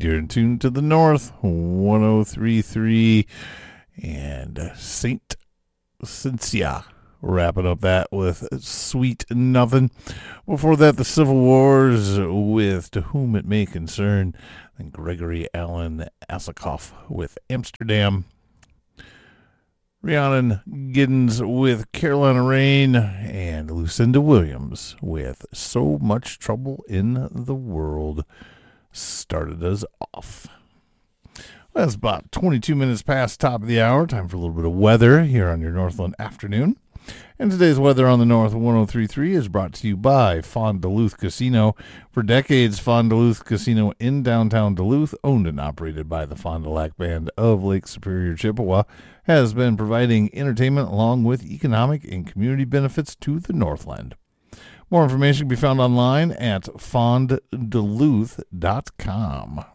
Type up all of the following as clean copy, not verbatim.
You're in tune to the North, 103.3, and St. Cynthia. Wrapping up that with Sweet Nothing. Before that, the Civil Wars with To Whom It May Concern, and Gregory Alan Asakoff with Amsterdam. Rhiannon Giddens with Carolina Rain, and Lucinda Williams with So Much Trouble in the World started us off. Well, it's about 22 minutes past top of the hour. Time for a little bit of weather here on your Northland afternoon. And today's weather on the North 103.3 is brought to you by Fond Duluth Casino. For decades, Fond Duluth Casino in downtown Duluth, owned and operated by the Fond du Lac Band of Lake Superior, Chippewa, has been providing entertainment along with economic and community benefits to the Northland. More information can be found online at fondduluth.com.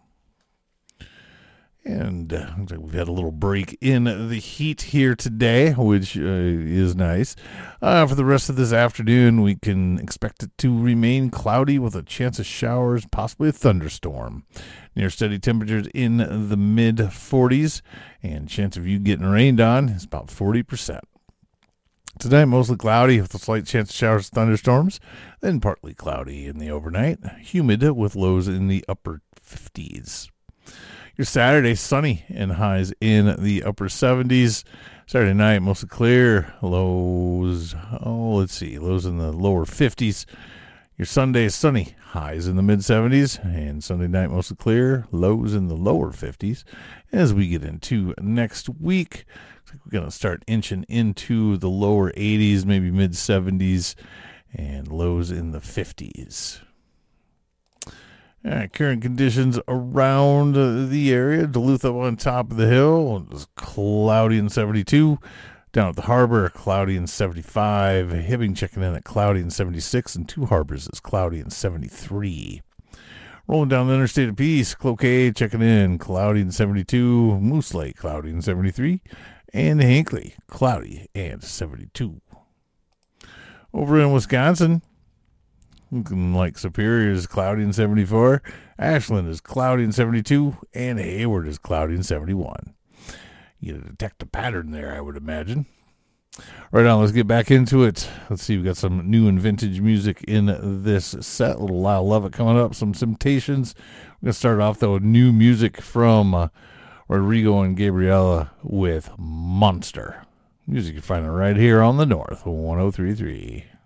And looks like we've had a little break in the heat here today, which is nice. For the rest of this afternoon, we can expect it to remain cloudy with a chance of showers, possibly a thunderstorm. Near steady temperatures in the mid-40s, and chance of you getting rained on is about 40%. Tonight, mostly cloudy with a slight chance of showers and thunderstorms, then partly cloudy in the overnight, humid with lows in the upper 50s. Your Saturday, sunny and highs in the upper 70s. Saturday night, mostly clear. Lows in the lower 50s. Your Sunday, sunny, highs in the mid-70s. And Sunday night, mostly clear. Lows in the lower 50s. As we get into next week, we're going to start inching into the lower 80s, maybe mid-70s, and lows in the 50s. All right, current conditions around the area. Duluth up on top of the hill. It's cloudy and 72. Down at the harbor, cloudy and 75. Hibbing checking in at cloudy and 76. And Two Harbors is cloudy and 73. Rolling down the Interstate of Peace, Cloquet checking in, cloudy and 72. Moose Lake, cloudy and 73. And Hinckley, cloudy and 72. Over in Wisconsin, looking like Superior is cloudy and 74. Ashland is cloudy and 72. And Hayward is cloudy and 71. You detect a pattern there, I would imagine. Right on, let's get back into it. Let's see, we've got some new and vintage music in this set. A little Lyle Lovett coming up, some Temptations. We're going to start off, though, with new music from Rodrigo and Gabriela with Monster. Music you find it right here on the North 103.3.